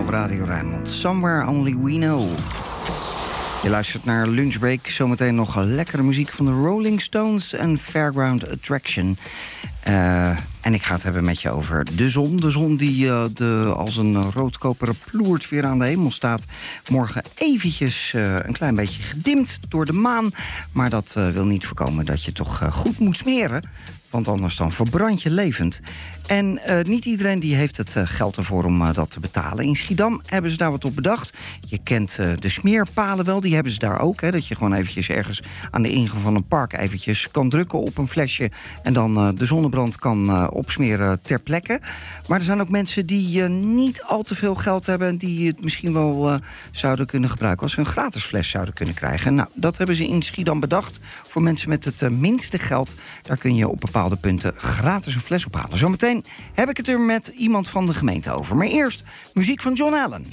op Radio Rijnmond. Somewhere Only We Know. Je luistert naar Lunchbreak. Zometeen nog lekkere muziek van de Rolling Stones en Fairground Attraction. En ik ga het hebben met je over de zon. De zon die als een roodkoperen ploert weer aan de hemel staat. Morgen eventjes een klein beetje gedimd door de maan. Maar dat wil niet voorkomen dat je toch goed moet smeren. Want anders dan verbrand je levend. En niet iedereen die heeft het geld ervoor om dat te betalen. In Schiedam hebben ze daar wat op bedacht. Je kent de smeerpalen wel, die hebben ze daar ook. Hè, dat je gewoon eventjes ergens aan de ingang van een park eventjes kan drukken op een flesje. En dan de zonnebrand kan opsmeren ter plekke. Maar er zijn ook mensen die niet al te veel geld hebben. En die het misschien wel zouden kunnen gebruiken als ze een gratis fles zouden kunnen krijgen. Nou, dat hebben ze in Schiedam bedacht. Voor mensen met het minste geld. Daar kun je op bepaalde punten gratis een fles ophalen. Zometeen heb ik het er met iemand van de gemeente over. Maar eerst muziek van John Allen.